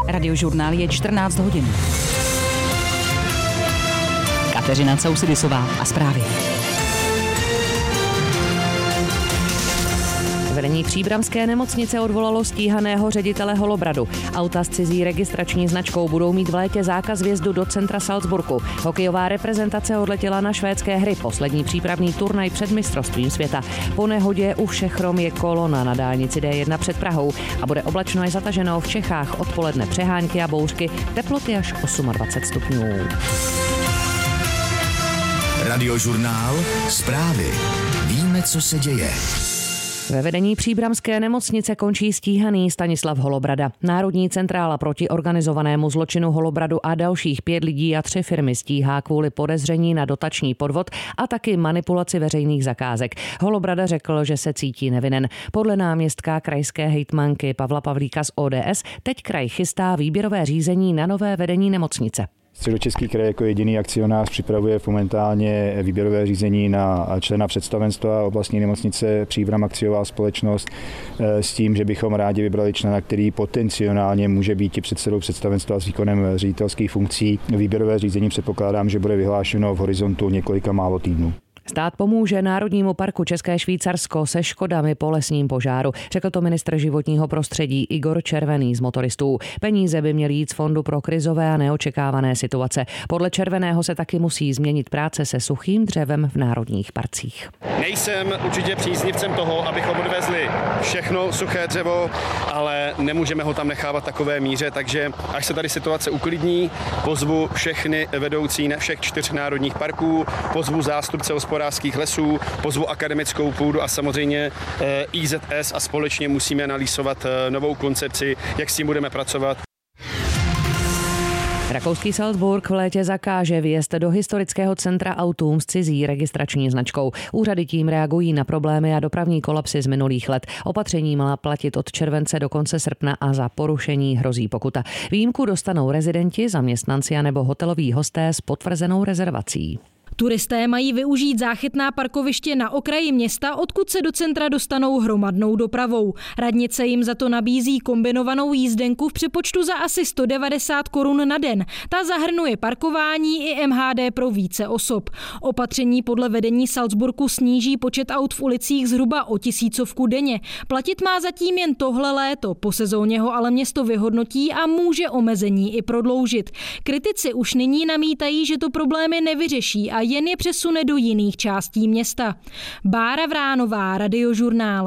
Radiožurnál je 14 hodin. Kateřina Causidisová a zprávy. Vedení příbramské nemocnice odvolalo stíhaného ředitele Holobradu. Auta s cizí registrační značkou budou mít v létě zákaz vjezdu do centra Salzburgu. Hokejová reprezentace odletěla na švédské hry, poslední přípravný turnaj před mistrovstvím světa. Po nehodě u Všechrom je kolona na dálnici D1 před Prahou a bude oblačno i zataženo v Čechách, odpoledne přehánky a bouřky, teploty až 28 stupňů. Radiožurnál, zprávy. Víme, co se děje. Ve vedení příbramské nemocnice končí stíhaný Stanislav Holobrada. Národní centrála proti organizovanému zločinu Holobradu a dalších 5 lidí a 3 firmy stíhá kvůli podezření na dotační podvod a taky manipulaci veřejných zakázek. Holobrada řekl, že se cítí nevinen. Podle náměstka krajské hejtmanky Pavla Pavlíka z ODS teď kraj chystá výběrové řízení na nové vedení nemocnice. Středočeský kraj jako jediný akcionář připravuje momentálně výběrové řízení na člena představenstva oblastní nemocnice Příbram akciová společnost s tím, že bychom rádi vybrali člena, který potenciálně může být i předsedou představenstva s výkonem ředitelských funkcí. Výběrové řízení předpokládám, že bude vyhlášeno v horizontu několika málo týdnů. Stát pomůže Národnímu parku České Švýcarsko se škodami po lesním požáru, řekl to ministr životního prostředí Igor Červený z motoristů. Peníze by měly jít z Fondu pro krizové a neočekávané situace. Podle Červeného se taky musí změnit práce se suchým dřevem v národních parcích. Nejsem určitě příznivcem toho, abychom odvezli všechno suché dřevo, ale nemůžeme ho tam nechávat takové míře, takže až se tady situace uklidní, pozvu všechny vedoucí všech 4 národních parků, pozvu zástupce hospodářských lesů, pozvu akademickou půdu a samozřejmě IZS a společně musíme analyzovat novou koncepci, jak s tím budeme pracovat. Rakouský Salzburg v létě zakáže vjezd do historického centra autům s cizí registrační značkou. Úřady tím reagují na problémy a dopravní kolapsy z minulých let. Opatření měla platit od července do konce srpna a za porušení hrozí pokuta. Výjimku dostanou rezidenti, zaměstnanci a nebo hoteloví hosté s potvrzenou rezervací. Turisté mají využít záchytná parkoviště na okraji města, odkud se do centra dostanou hromadnou dopravou. Radnice jim za to nabízí kombinovanou jízdenku v přepočtu za asi 190 korun na den. Ta zahrnuje parkování i MHD pro více osob. Opatření podle vedení Salzburgu sníží počet aut v ulicích zhruba o 1000 denně. Platit má zatím jen tohle léto, po sezóně ho ale město vyhodnotí a může omezení i prodloužit. Kritici už nyní namítají, že to problémy nevyřeší a jen je přesune do jiných částí města. Bára Vránová, Radiožurnál.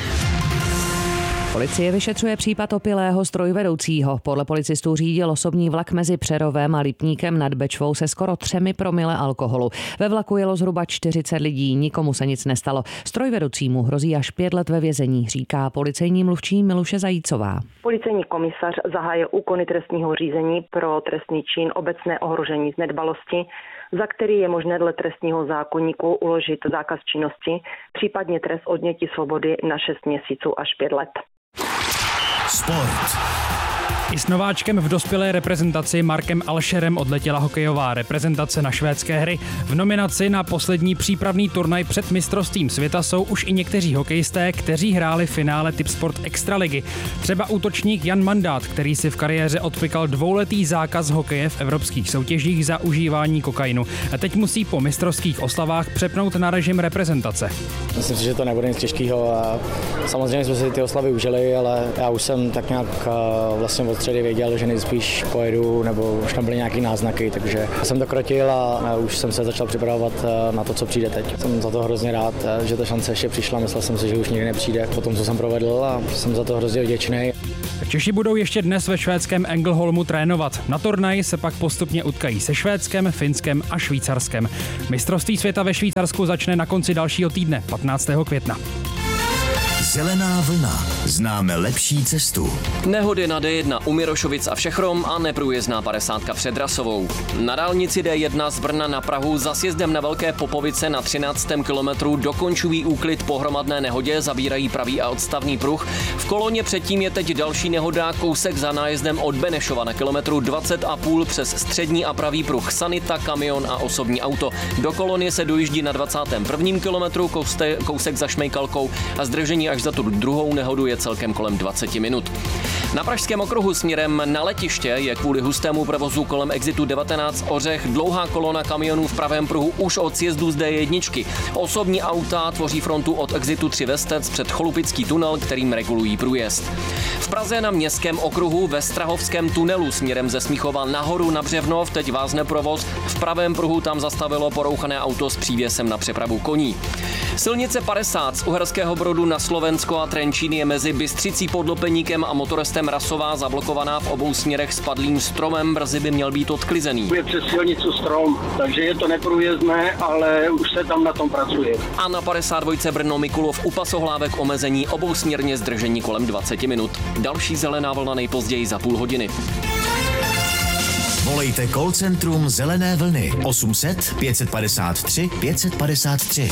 Policie vyšetřuje případ opilého strojvedoucího. Podle policistů řídil osobní vlak mezi Přerovem a Lipníkem nad Bečvou se skoro 3 promile alkoholu. Ve vlaku jelo zhruba 40 lidí, nikomu se nic nestalo. Strojvedoucímu hrozí až 5 let ve vězení, říká policejní mluvčí Miluše Zajícová. Policejní komisař zahájil úkony trestního řízení pro trestný čin obecné ohrožení z nedbalosti, za který je možné dle trestního zákoníku uložit zákaz činnosti, případně trest odnětí svobody na 6 měsíců až 5 let. Sport. I s nováčkem v dospělé reprezentaci Markem Alšerem odletěla hokejová reprezentace na švédské hry. V nominaci na poslední přípravný turnaj před mistrovstvím světa jsou už i někteří hokejisté, kteří hráli finále Tipsport Extraligy. Třeba útočník Jan Mandát, který si v kariéře odpykal 2letý zákaz hokeje v evropských soutěžích za užívání kokainu. A teď musí po mistrovských oslavách přepnout na režim reprezentace. Myslím si, že to nebude nic těžkého a samozřejmě jsme si ty oslavy užili, ale já už jsem tak nějak vlastně od středy věděl, že nejspíš pojedu, nebo už tam byly nějaký náznaky, takže jsem to krotil a už jsem se začal připravovat na to, co přijde teď. Jsem za to hrozně rád, že ta šance ještě přišla, myslel jsem si, že už nikdy nepřijde po tom, co jsem provedl a jsem za to hrozně vděčný. Češi budou ještě dnes ve švédském Ängelholmu trénovat. Na turnaji se pak postupně utkají se Švédskem, Finskem a Švýcarskem. Mistrovství světa ve Švýcarsku začne na konci dalšího týdne, 15. května. Zelená vlna. Známe lepší cestu. Nehody na D1 u Mirošovic a Všechrom a neprůjezdná 50 před Rasovou. Na dálnici D1 z Brna na Prahu za sjezdem na Velké Popovice na 13. kilometru dokončují úklid po hromadné nehodě, zabírají pravý a odstavný pruh. V koloně předtím je teď další nehoda, kousek za nájezdem od Benešova na kilometru 20,5 přes střední a pravý pruh sanita, kamion a osobní auto. Do kolony se dojíždí na 21. kilometru, kousek za Šmejkalkou a zdržení až za tu druhou nehodu je celkem kolem 20 minut. Na pražském okruhu směrem na letiště je kvůli hustému provozu kolem exitu 19 Ořech dlouhá kolona kamionů v pravém pruhu už od sjezdu z D1. Osobní auta tvoří frontu od exitu 3 Vestec před Cholupický tunel, kterým regulují průjezd. V Praze na městském okruhu ve Strahovském tunelu směrem ze Smíchova nahoru na Břevnov teď vázne provoz. V pravém pruhu tam zastavilo porouchané auto s přívěsem na přepravu koní. Silnice 50 z Uherského Brodu na Slovensko a Trenčín je mezi Bystřicí pod Lopeníkem a motorestem Rasová zablokovaná v obou směrech s padlým stromem, brzy by měl být odklizený. Je přes silnicu strom, takže je to neprůjezdné, ale už se tam na tom pracuje. A na 52 Brno Mikulov u Pasohlávek omezení obousměrně zdržení kolem 20 minut. Další zelená vlna nejpozději za půl hodiny. Volejte call centrum Zelené vlny 800 553 553.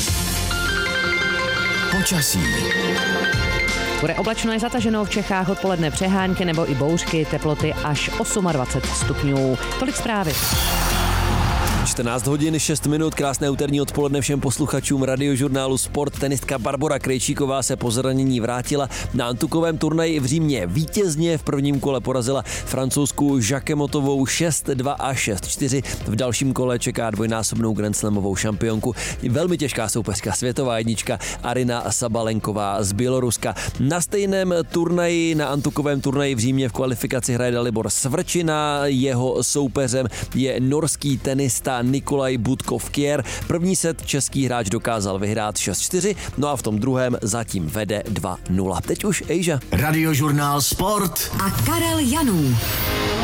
Počasí. Bude oblačno i zataženo, v Čechách odpoledne přehánky nebo i bouřky, teploty až 28 stupňů. Tolik zprávy. 14 hodin 6 minut, krásné úterní odpoledne všem posluchačům radiožurnálu Sport. Tenistka Barbora Krejčíková se po zranění vrátila na antukovém turnaji v Římě. Vítězně v prvním kole porazila francouzskou Jacquemotovou 6-2 a 6-4. V dalším kole čeká dvojnásobnou grandslamovou šampionku. Velmi těžká soupeřka, světová jednička Aryna Sabalenková z Běloruska. Na stejném turnaji, na antukovém turnaji v Římě v kvalifikaci hraje Dalibor Svrčina. Jeho soupeřem je norský tenista Nikolaj Budkov-Kjær. První set český hráč dokázal vyhrát 6-4, no a v tom druhém zatím vede 2-0. Teď už Ejža. Radiožurnál Sport a Karel Janů.